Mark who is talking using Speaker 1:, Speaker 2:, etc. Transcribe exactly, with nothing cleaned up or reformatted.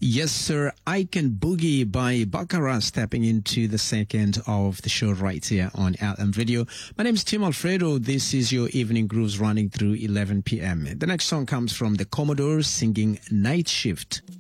Speaker 1: Yes, sir. I Can Boogie by Baccarat stepping into the second of the show right here on L M Radio. My name is Tim Alfredo. This is your evening grooves running through eleven p.m. The next song comes from the Commodores singing Night Shift.